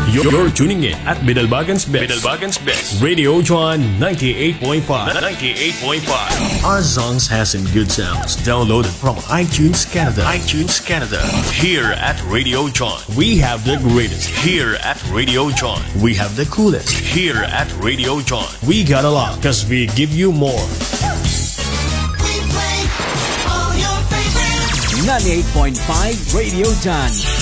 You're tuning in at Bidalbagan's Best. Radio John 98.5. 98.5. Our songs has some good sounds. Downloaded from iTunes Canada. Here at Radio John, we have the greatest. Here at Radio John, we have the coolest. Here at Radio John, we got a lot because we give you more. 98.5 Radio John.